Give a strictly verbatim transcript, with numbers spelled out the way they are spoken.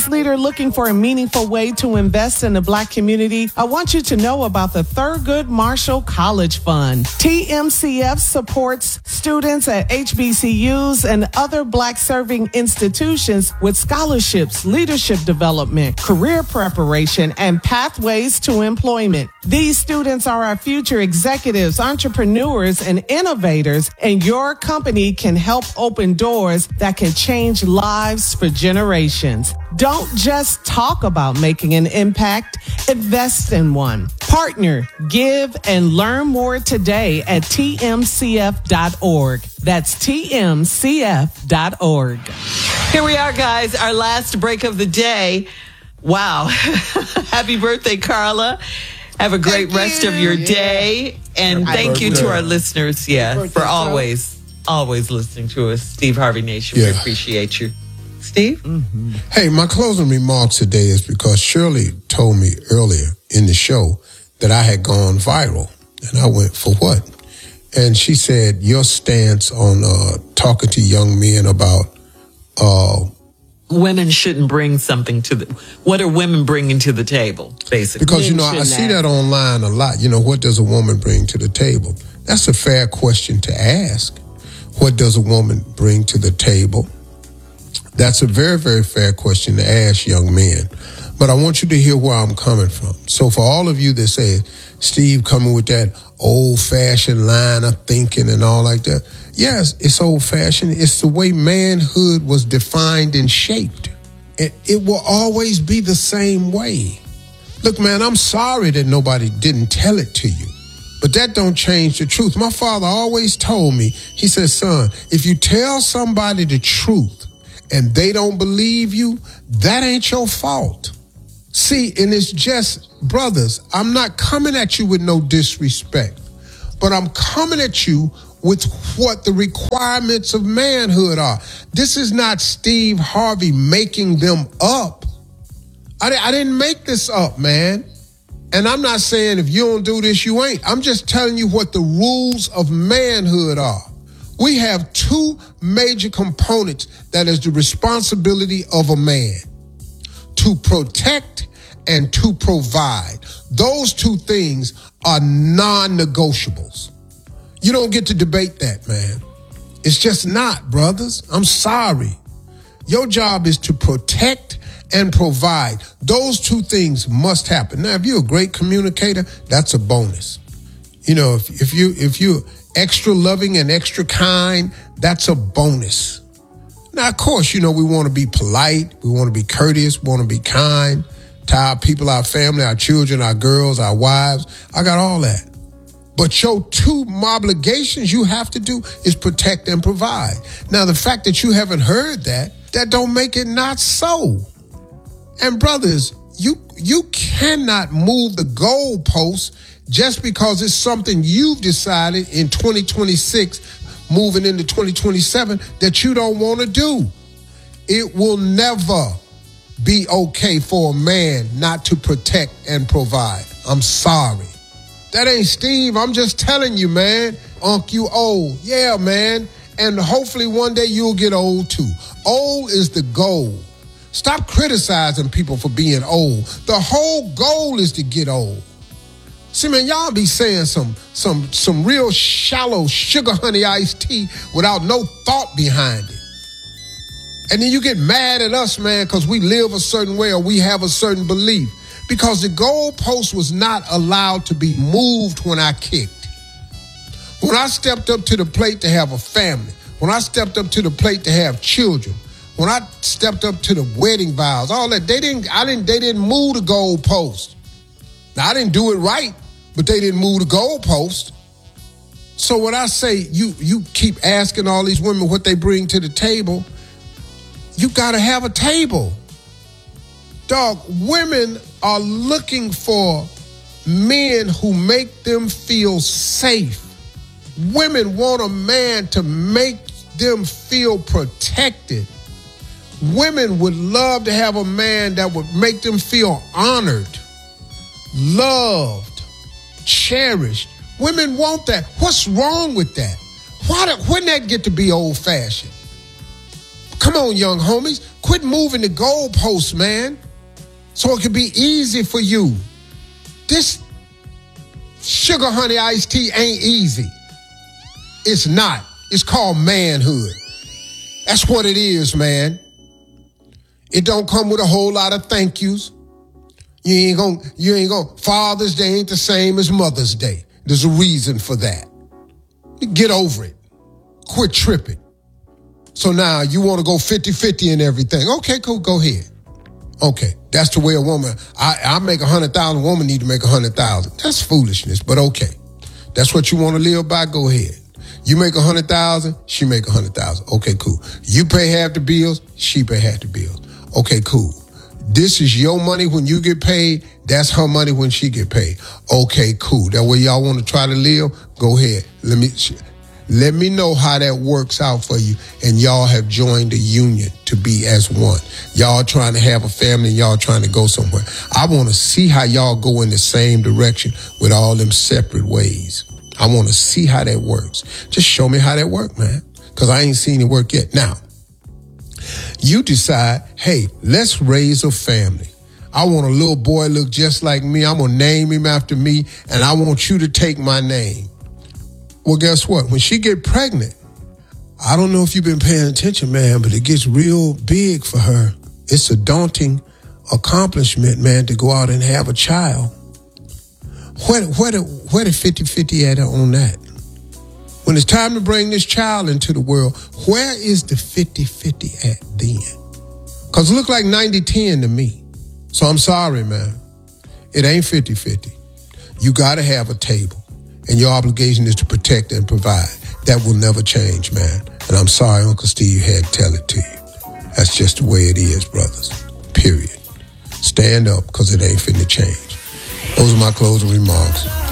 business leader looking for a meaningful way to invest in the Black community, I want you to know about the Thurgood Marshall College Fund. T M C F supports students at H B C Us and other Black-serving institutions with scholarships, leadership development, career preparation, and pathways to employment. These students are our future executives, entrepreneurs, and innovators, and your company can help open doors that can change lives for generations. Don't just talk about making an impact, invest in one. Partner, give, and learn more today at T M C F dot org. That's T M C F dot org. Here we are, guys, our last break of the day. Wow. Happy birthday, Carla. Have a great Thank rest you. of your Yeah. day. And Happy thank you birthday. to our listeners, yeah, Happy for birthday, always, always listening to us. Steve Harvey Nation, we Yeah. appreciate you. Steve? Mm-hmm. Hey, my closing remarks today is because Shirley told me earlier in the show that I had gone viral. And I went, for what? And she said, your stance on uh, talking to young men about... Uh, women shouldn't bring something to the... What are women bringing to the table, basically? Because, you know, I see that online a lot. You know, what does a woman bring to the table? That's a fair question to ask. What does a woman bring to the table? That's a very, very fair question to ask young men. But I want you to hear where I'm coming from. So for all of you that say, Steve coming with that old-fashioned line of thinking and all like that, yes, it's old-fashioned. It's the way manhood was defined and shaped. It, it will always be the same way. Look, man, I'm sorry that nobody didn't tell it to you. But that don't change the truth. My father always told me, he said, son, if you tell somebody the truth and they don't believe you, that ain't your fault. See, and it's just, brothers, I'm not coming at you with no disrespect, but I'm coming at you with what the requirements of manhood are. This is not Steve Harvey making them up. I, I didn't make this up, man. And I'm not saying if you don't do this, you ain't. I'm just telling you what the rules of manhood are. We have two major components that is the responsibility of a man: to protect and to provide. Those two things are non-negotiables. You don't get to debate that, man. It's just not, brothers. I'm sorry. Your job is to protect and provide. Those two things must happen. Now, if you're a great communicator, that's a bonus. You know, if, if you if you're extra loving and extra kind, that's a bonus. Now, of course, you know, we want to be polite. We want to be courteous. We want to be kind to our people, our family, our children, our girls, our wives. I got all that. But your two obligations you have to do is protect and provide. Now, the fact that you haven't heard that, that don't make it not so. And brothers, you you cannot move the goalposts just because it's something you've decided in twenty twenty-six, moving into twenty twenty-seven, that you don't want to do. It will never be okay for a man not to protect and provide. I'm sorry. That ain't Steve. I'm just telling you, man. Unc, you old. Yeah, man. And hopefully one day you'll get old too. Old is the goal. Stop criticizing people for being old. The whole goal is to get old. See, man, y'all be saying some some some real shallow sugar honey iced tea without no thought behind it. And then you get mad at us, man, because we live a certain way or we have a certain belief. Because the goalpost was not allowed to be moved when I kicked. When I stepped up to the plate to have a family, when I stepped up to the plate to have children, when I stepped up to the wedding vows, all that, they didn't, I didn't, they didn't move the goalpost. Now, I didn't do it right, but they didn't move the goalpost. So when I say you, you keep asking all these women what they bring to the table, you got to have a table. Dog, women are looking for men who make them feel safe. Women want a man to make them feel protected. Women would love to have a man that would make them feel honored, loved, cherished. Women want that. What's wrong with that? Why do, when that get to be old-fashioned? Come on, young homies. Quit moving the goalposts, man, so it can be easy for you. This sugar honey iced tea ain't easy. It's not. It's called manhood. That's what it is, man. It don't come with a whole lot of thank yous. You ain't gonna, you ain't gonna, Father's Day ain't the same as Mother's Day. There's a reason for that. Get over it. Quit tripping. So now you want to go fifty-fifty in everything. Okay, cool, go ahead. Okay, that's the way a woman, I, I make one hundred thousand, woman need to make one hundred thousand. That's foolishness, but okay. That's what you want to live by, go ahead. You make one hundred thousand, she make one hundred thousand. Okay, cool. You pay half the bills, she pay half the bills. Okay, cool. This is your money when you get paid. That's her money when she get paid. Okay, cool. That way y'all want to try to live? Go ahead. Let me let me know how that works out for you. And y'all have joined a union to be as one. Y'all trying to have a family and y'all trying to go somewhere. I want to see how y'all go in the same direction with all them separate ways. I want to see how that works. Just show me how that works, man. Because I ain't seen it work yet. Now, you decide, hey, let's raise a family. I want a little boy look just like me. I'm going to name him after me, and I want you to take my name. Well, guess what? When she get pregnant, I don't know if you've been paying attention, man, but it gets real big for her. It's a daunting accomplishment, man, to go out and have a child. Where, where, the, where the fifty-fifty at on that? When it's time to bring this child into the world, where is the fifty-fifty at then? Because it look like ninety ten to me. So I'm sorry, man. It ain't fifty-fifty. You got to have a table. And your obligation is to protect and provide. That will never change, man. And I'm sorry, Uncle Steve had to tell it to you. That's just the way it is, brothers. Period. Stand up, because it ain't finna change. Those are my closing remarks.